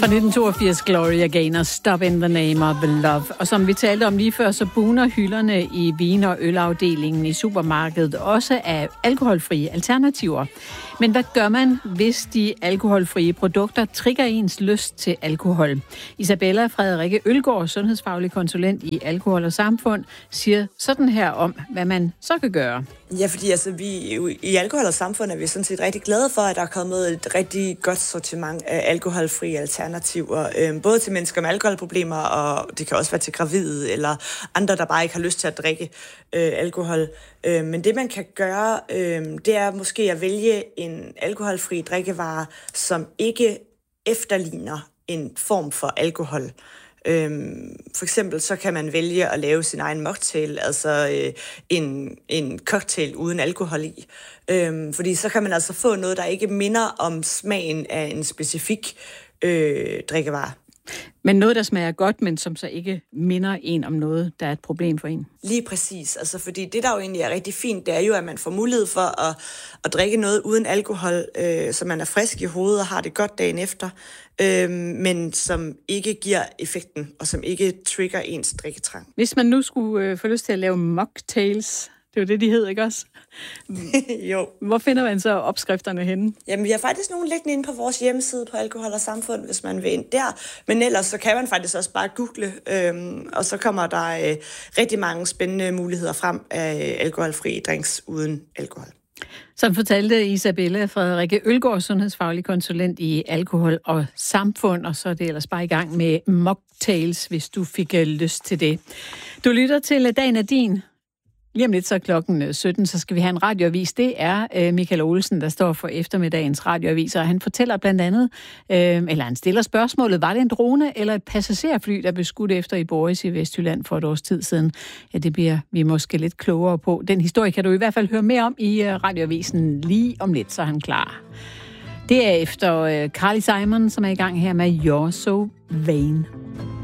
Fra 1982, Gloria Gaynor, Stop in the Name of Love. Og som vi talte om lige før, så bugner hylderne i vin- og ølafdelingen i supermarkedet også af alkoholfrie alternativer. Men hvad gør man, hvis de alkoholfrie produkter trigger ens lyst til alkohol? Isabella Frederikke Ølgaard, sundhedsfaglig konsulent i Alkohol og Samfund, siger sådan her om, hvad man så kan gøre. Ja, fordi vi i Alkohol og Samfund er vi sådan set rigtig glade for, at der er kommet et rigtig godt sortiment af alkoholfrie alternativer. Både til mennesker med alkoholproblemer, og det kan også være til gravide eller andre, der bare ikke har lyst til at drikke alkohol. Men det, man kan gøre, det er måske at vælge en alkoholfri drikkevare, som ikke efterligner en form for alkohol. For eksempel så kan man vælge at lave sin egen mocktail, altså en cocktail uden alkohol i. Fordi så kan man altså få noget, der ikke minder om smagen af en specifik drikkevare. Men noget, der smager godt, men som så ikke minder en om noget, der er et problem for en. Lige præcis. Altså, fordi det, der jo egentlig er rigtig fint, det er jo, at man får mulighed for at drikke noget uden alkohol, så man er frisk i hovedet og har det godt dagen efter, men som ikke giver effekten, og som ikke trigger ens drikketrang. Hvis man nu skulle få lyst til at lave mocktails, det er jo det, de hedder, ikke også? Jo. Hvor finder man så opskrifterne henne? Jamen, vi har faktisk nogle liggende inde på vores hjemmeside på Alkohol og Samfund, hvis man vil ind der. Men ellers så kan man faktisk også bare google, og så kommer der rigtig mange spændende muligheder frem af alkoholfri drinks uden alkohol. Sådan fortalte Isabella Frederikke Ølgaard, sundhedsfaglig konsulent i Alkohol og Samfund, og så er det ellers bare i gang med mocktails, hvis du fik lyst til det. Du lytter til Dagen er din. Lige om lidt så klokken 17, så skal vi have en radioavis. Det er Michael Olsen, der står for eftermiddagens radioavis, og han fortæller blandt andet, eller han stiller spørgsmålet, var det en drone eller et passagerfly, der blev skudt efter i Boris i Vestjylland for et års tid siden? Ja, det bliver vi måske lidt klogere på. Den historie kan du i hvert fald høre mere om i radioavisen lige om lidt, så er han klar. Det er efter Carly Simon, som er i gang her med You're So Vain.